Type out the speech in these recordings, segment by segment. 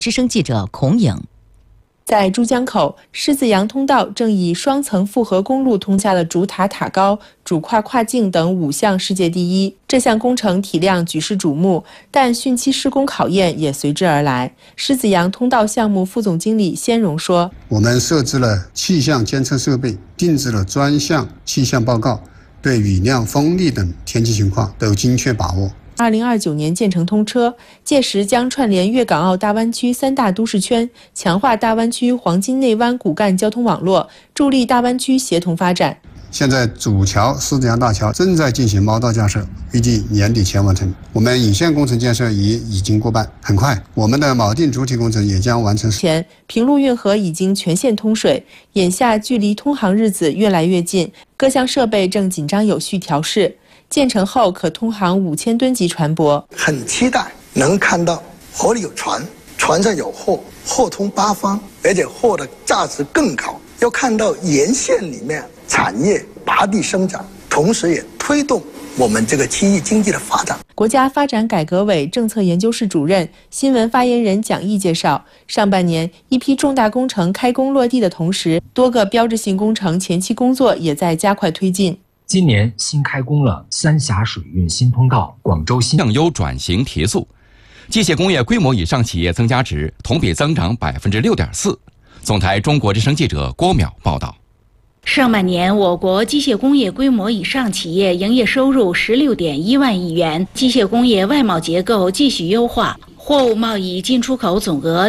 之声记者孔颖。 在珠江口，狮子洋通道正以双层复合公路通下了主塔塔高、主跨跨境等5项世界第一。这项工程体量举世瞩目，但汛期施工考验也随之而来。狮子洋通道项目副总经理先荣说：“ 我们设置了气象监测设备，定制了专项气象报告，对雨量、风力等天气情况都精确把握。 2029年建成通车，届时将串联粤港澳大湾区3大都市圈，强化大湾区黄金内湾骨干交通网络，助力大湾区协同发展。 现在主桥狮子洋大桥正在进行猫道架设，预计年底前完成。我们引线工程建设已经过半，很快我们的锚定主体工程也将完成。 前平陆运河已经全线通水，眼下距离通航日子越来越近，各项设备正紧张有序调试。建成后可通航5000吨级船舶， 很期待能看到河里有船，船上有货，货通8方，而且货的价值更高。要看到沿线里面产业拔地生长，同时也推动我们这个区域经济的发展。 国家发展改革委政策研究室主任、新闻发言人蒋毅介绍，上半年一批重大工程开工落地的同时，多个标志性工程前期工作也在加快推进。 今年新开工了三峡水运新通道、广州新向优转型提速，机械工业规模以上企业增加值同比增长6.4%。总台中国之声记者郭淼报道。 上半年，我国机械工业规模以上企业营业收入16.1万亿元，机械工业外贸结构继续优化，货物贸易进出口总额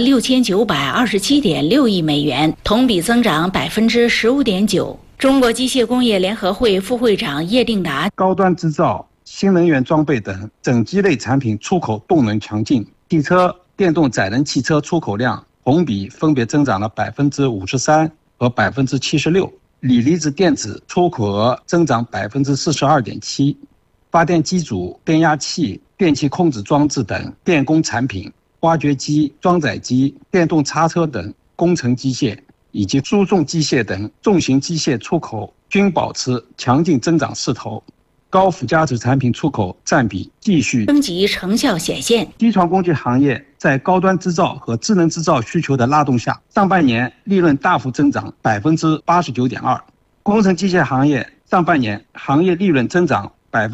6927.6亿美元，同比增长15.9%。中国机械工业联合会副会长叶定达： 高端制造、新能源装备等整机类产品出口动能强劲，汽车、电动载人汽车出口量同比分别增长了53%和76%，锂离子电子出口额增长42.7%，发电机组、变压器、电气控制装置等电工产品、挖掘机、装载机、电动叉车等工程机械以及输送机械等重型机械出口均保持强劲增长势头，高附加值产品出口占比继续升级，成效显现。 机床工具行业在高端制造和智能制造需求的拉动下，上半年利润大幅增长89.2%。工程机械行业上半年行业利润增长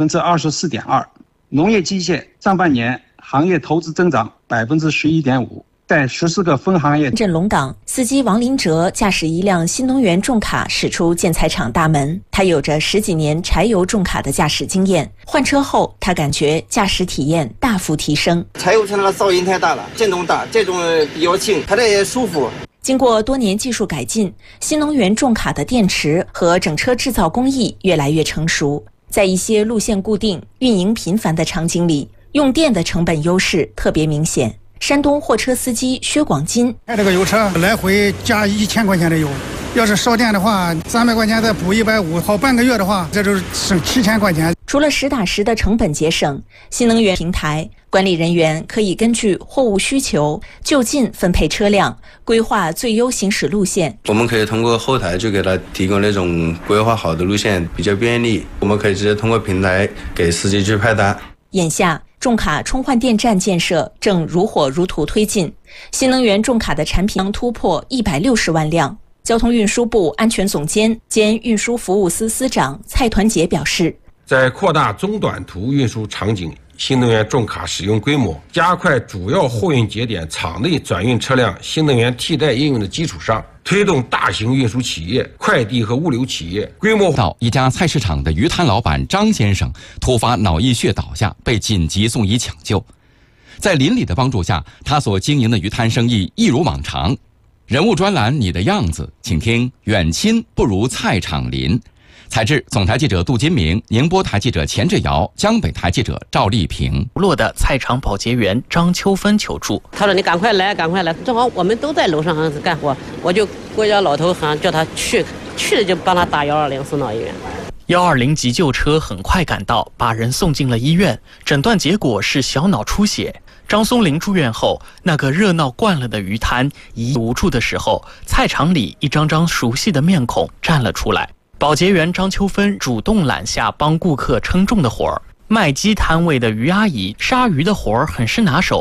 24.2%。农业机械上半年行业投资增长11.5%。在14个分行业。 镇龙岗，司机王林哲驾驶一辆新能源重卡驶出建材厂大门。他有着10几年柴油重卡的驾驶经验，换车后他感觉驾驶体验大幅提升。 柴油车那个噪音太大了，震动大，这种比较轻，开得也舒服。 经过多年技术改进，新能源重卡的电池和整车制造工艺越来越成熟，在一些路线固定、运营频繁的场景里，用电的成本优势特别明显。山东货车司机薛广金： 开这个油车来回加1000块钱的油，要是烧电的话，300块钱再补150，好半个月的话，这就是省7000块钱。 除了实打实的成本节省，新能源平台管理人员可以根据货物需求就近分配车辆，规划最优行驶路线。 我们可以通过后台就给他提供那种规划好的路线，比较便利。我们可以直接通过平台给司机去派单。 眼下，重卡充换电站建设正如火如荼推进，新能源重卡的产品将突破160万辆。交通运输部安全总监兼运输服务司司长蔡团结表示， 在扩大中短途运输场景新能源重卡使用规模，加快主要货运节点场内转运车辆新能源替代应用的基础上，推动大型运输企业、快递和物流企业规模到一家菜市场的鱼摊老板张先生突发脑溢血倒下，被紧急送医抢救。在邻里的帮助下，他所经营的鱼摊生意一如往常。人物专栏你的样子，请听远亲不如菜场邻。采制总台记者杜金明，宁波台记者钱志尧，江北台记者赵丽萍。 落的菜场保洁员张秋芬求助， 他说：“你赶快来，赶快来！正好我们都在楼上干活，我就国家老头喊叫他去了就帮他打120送到医院。 120急救车很快赶到，把人送进了医院，诊断结果是小脑出血。张松林住院后，那个热闹惯了的鱼摊一无助的时候，菜场里一张张熟悉的面孔站了出来。保洁员张秋芬主动揽下帮顾客称重的活儿，卖鸡摊位的于阿姨杀鱼的活儿很是拿手。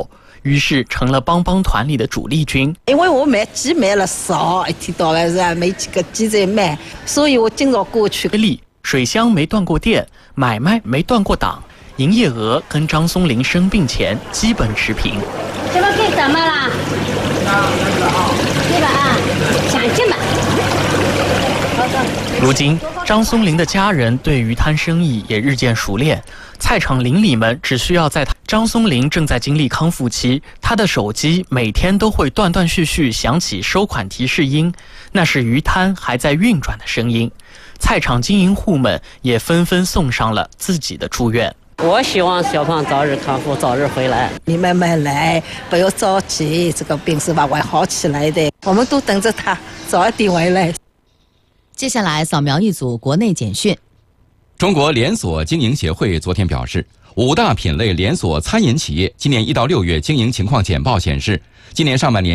于是成了帮帮团里的主力军。 因为我卖鸡卖了少，一天到晚是没几个鸡在卖，所以我经常过去。 水箱没断过电，买卖没断过档，营业额跟张松林生病前基本持平。 这个给怎么了？120，想进吧。 如今，张松林的家人对鱼摊生意也日渐熟练，菜场邻里们只需要在张松林正在经历康复期，他的手机每天都会断断续续响起收款提示音，那是鱼摊还在运转的声音。菜场经营户们也纷纷送上了自己的祝愿。 我希望小胖早日康复，早日回来。 你慢慢来，不要着急，这个病是慢慢好起来的。我们都等着他早一点回来。 接下来扫描一组国内简讯。 中国连锁经营协会昨天表示，5大品类连锁餐饮企业今年1到6月经营情况简报显示，今年上半年